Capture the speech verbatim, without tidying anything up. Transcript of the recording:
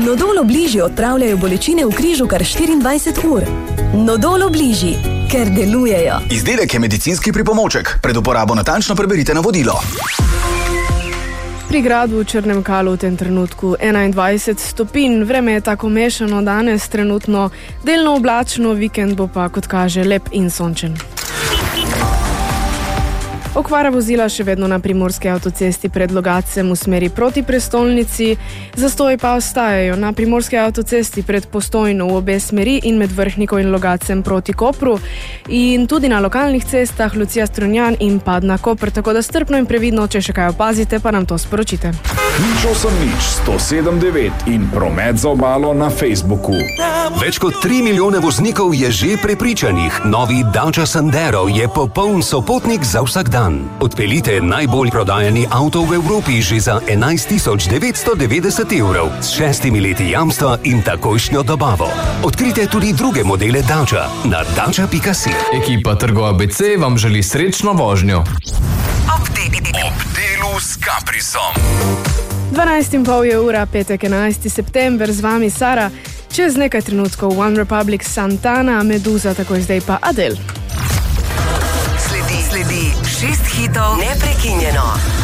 Nodol Obliži odpravljajo bolečine v križu kar štiriindvajset ur. Nodol Obliži, ker delujejo. Izdelek je medicinski pripomoček. Pred uporabo natančno preberite navodilo. Pri gradu v Črnem Kalu v tem trenutku enaindvajset stopinj, vreme je tako mešano danes, trenutno delno oblačno, vikend bo pa, kot kaže, lep in sončen. Okvara vozila še vedno na primorski avtocesti pred Logatcem v smeri proti prestolnici, zastoji pa ostajajo na primorski avtocesti pred Postojno v obe smeri in med Vrhniko in Logatcem proti Kopru in tudi na lokalnih cestah Lucija Strunjan in Padna Koper, tako da strpno in previdno, če še kaj opazite, pa nam to sporočite. Nič osem nič sto sedem devet in promet za obalo na Facebooku. Več kot tri milijone voznikov je že prepričanih. Novi Dacia Sandero je popoln sopotnik za vsak dan. Odpeljite najbolj prodajani avto v Evropi že za enajst tisoč devetsto devetdeset evrov s šestimi leti jamstva in takojšnjo dobavo. Odkrite tudi druge modele Dacia na dacia pika si. Ekipa Trgo A B C vam želi srečno vožnjo. Ob delu s Caprisom. dvanajst in pol je ura, petek enajsti september, z vami Sara. Čez nekaj trenutkov One Republic, Santana, Meduza, takoj zdaj pa Adele. Sledi šest hitov neprekinjeno.